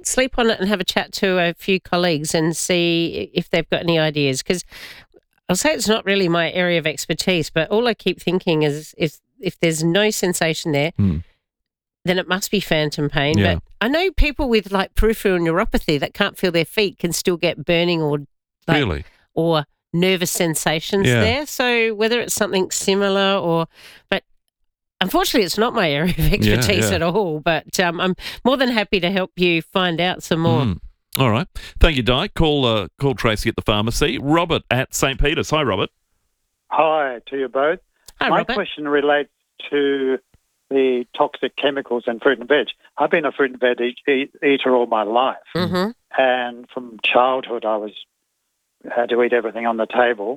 sleep on it and have a chat to a few colleagues and see if they've got any ideas. Because I'll say it's not really my area of expertise, but all I keep thinking is if there's no sensation there, then it must be phantom pain. Yeah. But I know people with like peripheral neuropathy that can't feel their feet can still get burning Really? or nervous sensations there. So whether it's something similar but unfortunately it's not my area of expertise at all. But I'm more than happy to help you find out some more. All right. Thank you, Di. Call Tracy at the pharmacy. Robert at St. Peter's. Hi, Robert. Hi to you both. Hi, My Robert. question relates to the toxic chemicals in fruit and veg. I've been a fruit and veg eater all my life. Mm-hmm. And from childhood, I had to eat everything on the table.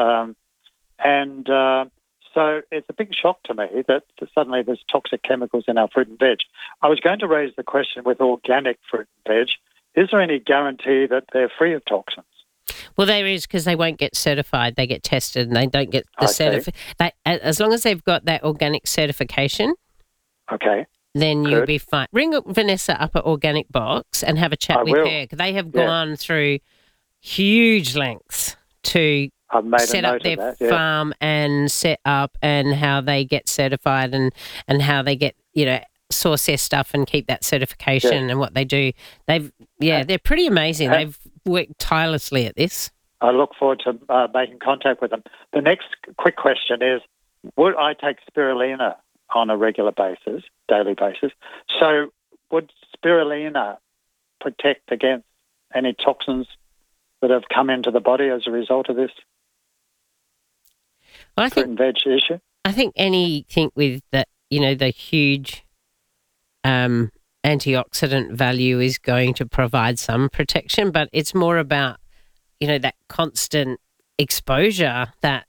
So it's a big shock to me that suddenly there's toxic chemicals in our fruit and veg. I was going to raise the question with organic fruit and veg. Is there any guarantee that they're free of toxins? Well, there is, because they won't get certified. They get tested and they don't get the certification. As long as they've got that organic certification, then you'll be fine. Ring up Vanessa up at Organic Box and have a chat with her. They have gone through huge lengths to set up their farm and set up and how they get certified and how they get, source their stuff and keep that certification and what they do. They're pretty amazing. They've worked tirelessly at this. I look forward to making contact with them. The next quick question is, would I take spirulina on a regular basis, daily basis? So would spirulina protect against any toxins that have come into the body as a result of this fruit and veg issue? I think anything with the huge antioxidant value is going to provide some protection, but it's more about, that constant exposure that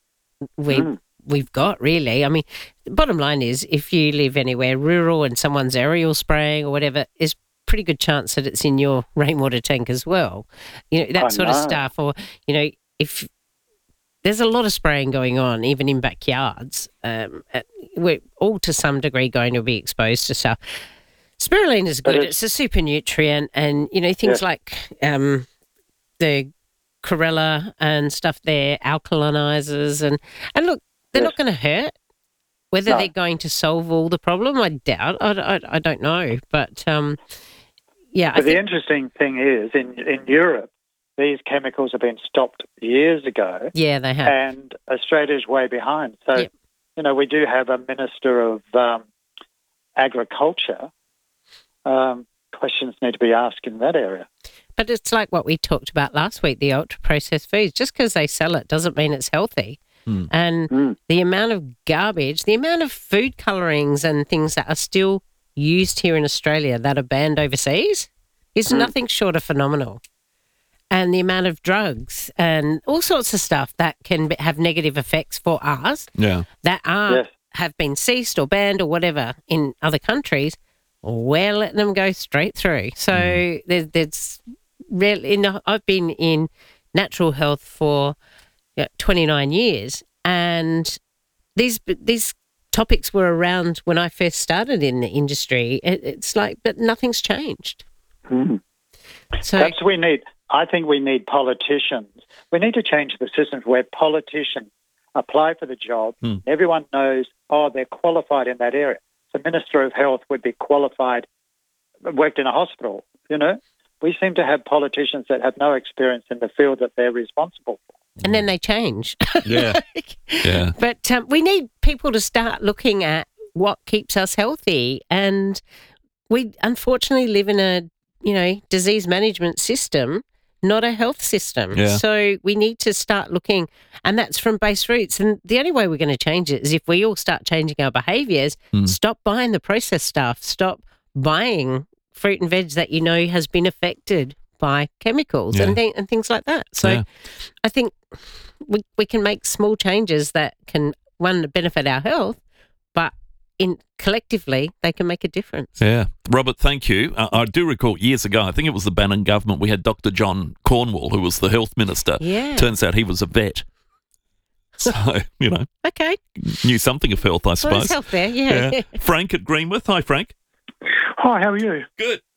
we've got, really. I mean, the bottom line is if you live anywhere rural and someone's aerial spraying or whatever, there's pretty good chance that it's in your rainwater tank as well. That sort of stuff. Or, if there's a lot of spraying going on, even in backyards, we're all to some degree going to be exposed to stuff. Spirulina is good. It's a super nutrient, and, things like the chlorella and stuff, they're alkalinizers. And look, they're not going to hurt. Whether they're going to solve all the problem, I doubt. I don't know. But, But the interesting thing is, in Europe, these chemicals have been stopped years ago. Yeah, they have. And Australia's way behind. So, we do have a Minister of Agriculture. Questions need to be asked in that area. But it's like what we talked about last week, the ultra-processed foods. Just because they sell it doesn't mean it's healthy. And the amount of garbage, the amount of food colorings and things that are still used here in Australia that are banned overseas is nothing short of phenomenal. And the amount of drugs and all sorts of stuff that can have negative effects for us that have been ceased or banned or whatever in other countries, we're letting them go straight through. So there's really, I've been in natural health for 29 years, and these topics were around when I first started in the industry. It's like, but nothing's changed. So I think we need politicians. We need to change the system where politicians apply for the job. Everyone knows, they're qualified in that area. The Minister of Health would be qualified, worked in a hospital, We seem to have politicians that have no experience in the field that they're responsible for. And then they change. Yeah. But we need people to start looking at what keeps us healthy. And we unfortunately live in a, disease management system, not a health system. Yeah. So we need to start looking, and that's from base roots. And the only way we're going to change it is if we all start changing our behaviours, stop buying the processed stuff, stop buying fruit and veg that has been affected by chemicals and things like that. So I think we can make small changes that can, one, benefit our health, but collectively they can make a difference. Yeah. Robert, thank you. I do recall years ago, I think it was the Bannon government, we had Dr. John Cornwall, who was the health minister. Yeah. Turns out he was a vet. So, Okay. Knew something of health, I suppose. Well, there's health there, yeah. Frank at Greenwith. Hi, Frank. Hi, how are you? Good.